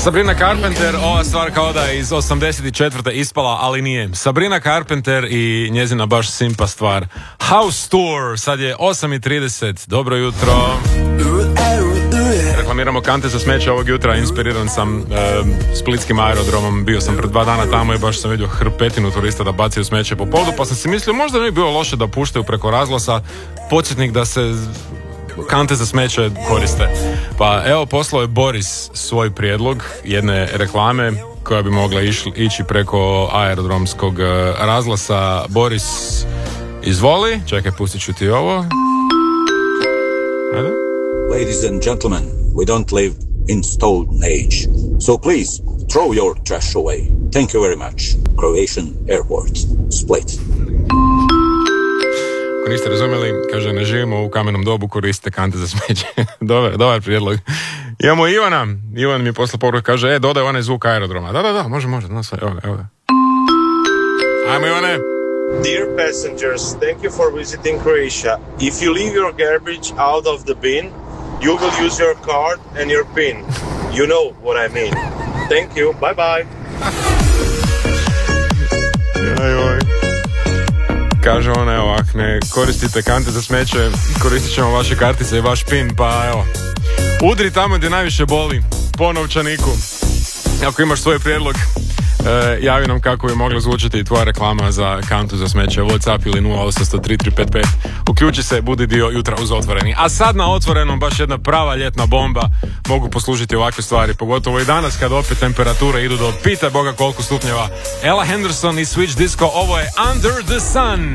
Sabrina Carpenter, ova stvar kao da je iz 84. ispala, ali nije. Sabrina Carpenter i njezina baš simpa stvar House Tour, sad je 8:30, dobro jutro. Reklamiramo kante za smeće ovog jutra, inspiriran sam splitskim aerodromom, bio sam pred 2 dana tamo i baš sam vidio hrpetinu turista da bacaju smeće po podu, pa sam si mislio možda ne bi bilo loše da puštaju preko razglasa podsjetnik da se kante za smeće koriste. Pa evo, poslao je Boris svoj prijedlog jedne reklame koja bi mogla ići preko aerodromskog razglasa. Boris, izvoli. Čekaj, pustit ću ti ovo. Ajde. Ladies and gentlemen, we don't live in stone age. So please, throw your trash away. Thank you very much. Croatian Airport, Split. Ako niste razumjeli, kaže, ne živimo u kamenom dobu, koriste kante za smeće. dobar prijedlog. Imamo Ivana. Ivan mi je poslao poruku, kaže, dodaj onaj zvuk aerodroma. Da, može. No, evo ga. Ajmo, Ivane. Dear passengers, thank you for visiting Croatia. If you leave your garbage out of the bin, you will use your card and your PIN. You know what I mean. Thank you. Bye. Joj. Kaže ona, evo, ako ne koristite kante za smeće, koristit ćemo vaše kartice i vaš PIN, pa evo, udri tamo gdje najviše boli, po novčaniku. Ako imaš svoj prijedlog, javi nam kako bi mogla zvučati i tvoja reklama za kantu za smeće, WhatsApp ili 0800-3355. Uključi se, budi dio jutra uz Otvoreni. A sad na Otvorenom baš jedna prava ljetna bomba, mogu poslužiti ovakve stvari, pogotovo i danas kad opet temperature idu do pitaj Boga koliko stupnjeva. Ella Henderson i Switch Disco, ovo je Under the Sun.